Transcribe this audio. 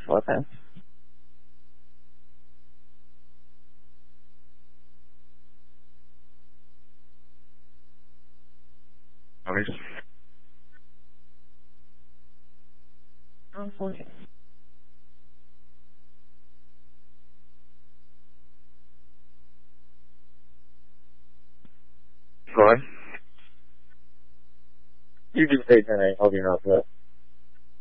Okay. Okay. Okay. Go ahead. You can say that. I hope you're not good.